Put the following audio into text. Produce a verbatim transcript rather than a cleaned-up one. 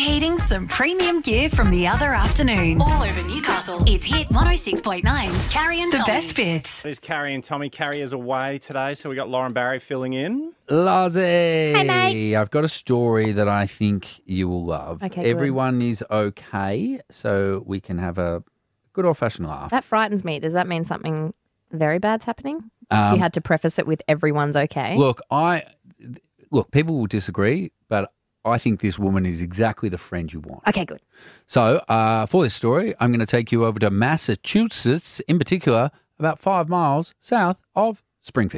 Reheating some premium gear from the other afternoon. All over Newcastle. It's Hit one oh six point nine's Carrie and Tommy. The best bits. There's Carrie and Tommy. Carrie is away today, so we got Lauren Barry filling in. Lozzie. Hey, mate. I've got a story that I think you will love. Okay, good. Everyone is okay, so we can have a good old-fashioned laugh. That frightens me. Does that mean something very bad's happening? Um, if you had to preface it with everyone's okay. Look, I look. People will disagree, but I think this woman is exactly the friend you want. Okay, good. So, uh, for this story, I'm going to take you over to Massachusetts, in particular, about five miles south of Springfield.